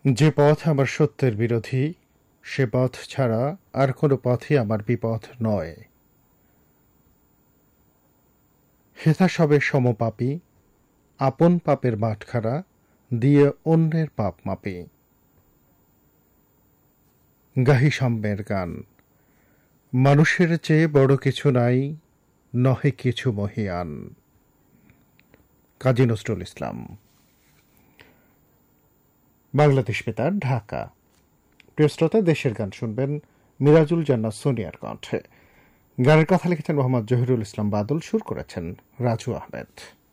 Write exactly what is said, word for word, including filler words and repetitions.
যে পথ আমার সত্যের বিরোধী, সে পথ ছাড়া আর কোনো পথই আমার বিপথ নয়। হেথা সবে সমপাপী, আপন পাপের বাটখারা দিয়ে অন্যের পাপ মাপি। গাহি সাম্যের গান। মানুষের চেয়ে বড় কিছু নাই, নহে কিছু মহিয়ান। কাজী নজরুল ইসলাম। বাংলাদেশ বেতার, ঢাকা। প্রিয় শ্রোতা, দেশের গান শুনবেন মিরাজুল জান্নাত সোনিয়ার কণ্ঠে। গানের কথা লিখেছেন মোহাম্মদ জহিরুল ইসলাম বাদল, সুর করেছেন রাজু আহমেদ।